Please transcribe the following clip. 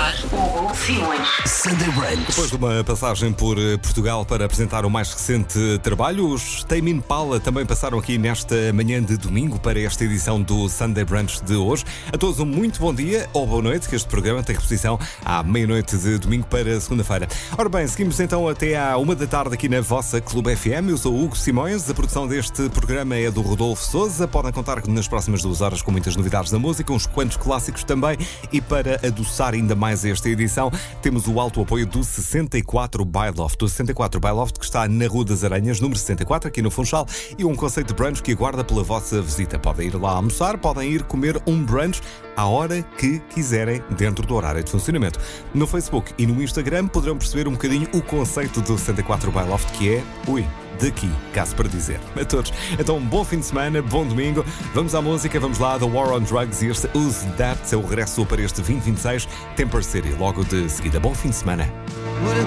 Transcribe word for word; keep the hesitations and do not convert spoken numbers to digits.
apresentar Hugo Simões. Sunday Brunch. Depois de uma passagem por Portugal para apresentar o mais recente trabalho, os Tame Impala também passaram aqui nesta manhã de domingo para esta edição do Sunday Brunch de hoje. A todos um muito bom dia ou boa noite, que este programa tem reposição à meia-noite de domingo para segunda-feira. Ora bem, seguimos então até à uma da tarde aqui na vossa Clube F M. Eu sou o Hugo Simões, a produção deste programa é do Rodolfo Sousa. Podem contar nas próximas duas horas com muitas novidades da música, uns quantos clássicos também, e para adoçar ainda mais esta edição, temos o alto apoio do sessenta e quatro Byloft. O sessenta e quatro Byloft, que está na Rua das Aranhas, número sessenta e quatro, aqui no Funchal, e um conceito de brunch que aguarda pela vossa visita. Podem ir lá almoçar, podem ir comer um brunch à hora que quiserem, dentro do horário de funcionamento. No Facebook e no Instagram poderão perceber um bocadinho o conceito do sessenta e quatro Byloft, que é, ui, daqui, caso para dizer. A todos, então um bom fim de semana, bom domingo. Vamos à música, vamos lá, The War on Drugs e este Who's That, seu regresso para este vinte e vinte e seis, Temper City, logo de seguida. Bom fim de semana.